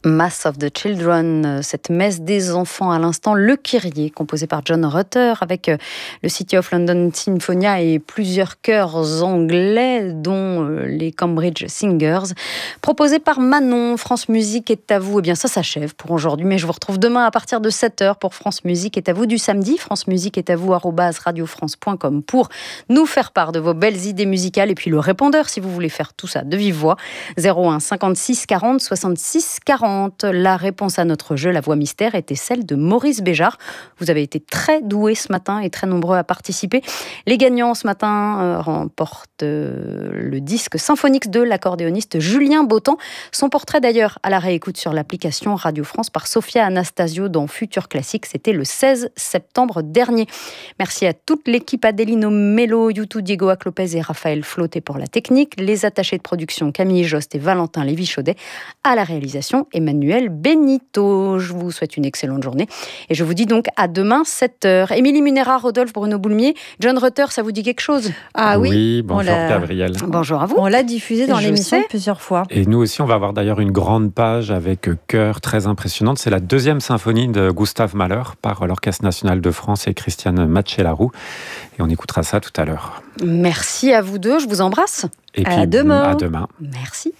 Mass of the Children, cette messe des enfants à l'instant, le Kyrie, composé par John Rutter, avec le City of London Sinfonia et plusieurs chœurs anglais, dont les Cambridge Singers, proposé par Manon. France Musique est à vous. Eh bien, ça s'achève pour aujourd'hui, mais je vous retrouve demain à partir de 7h pour France Musique est à vous du samedi. France Musique est à vous, @radiofrance.com pour nous faire part de vos belles idées musicales et puis le répondeur si vous voulez faire tout ça de vive voix. 01 56 40 66 40. La réponse à notre jeu, la voix mystère, était celle de Maurice Béjart. Vous avez été très doués ce matin et très nombreux à participer. Les gagnants ce matin remportent le disque symphonique de l'accordéoniste Julien Bottan. Son portrait d'ailleurs à la réécoute sur l'application Radio France par Sophia Anastasio dans Futur Classique. C'était le 16 septembre dernier. Merci à toute l'équipe, Adelino Mello, Youtou Diego Lopez et Raphaël Flauté pour la technique, les attachés de production Camille Jost et Valentin Lévy-Chaudet, à la réalisation Emmanuel Benito. Je vous souhaite une excellente journée et je vous dis donc à demain 7h. Émilie Munera, Rodolphe Bruno Boulmier, John Rutter, ça vous dit quelque chose? Ah oui, oui, bonjour Gabriel. Bonjour à vous. On l'a diffusé dans l'émission plusieurs fois. Et nous aussi, on va avoir d'ailleurs une grande page avec chœur très impressionnante. C'est la 2e symphonie de Gustave Mahler par l'Orchestre National de France et Christiane Matchelarou. Et on écoutera ça tout à l'heure. Merci à vous deux, je vous embrasse. Et puis à demain. À demain. Merci.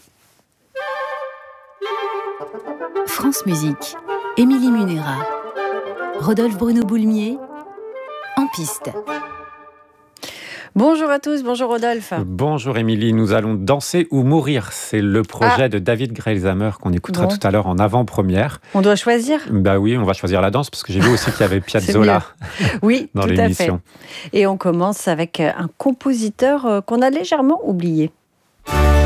France Musique, Émilie Munera, Rodolphe Bruno Boulmier, en piste. Bonjour à tous, bonjour Rodolphe. Bonjour Émilie, nous allons danser ou mourir. C'est le projet de David Grelsheimer qu'on écoutera tout à l'heure en avant-première. On doit choisir? Bah oui, on va choisir la danse parce que j'ai vu aussi qu'il y avait Piazzolla oui, dans tout l'émission. À fait. Et on commence avec un compositeur qu'on a légèrement oublié.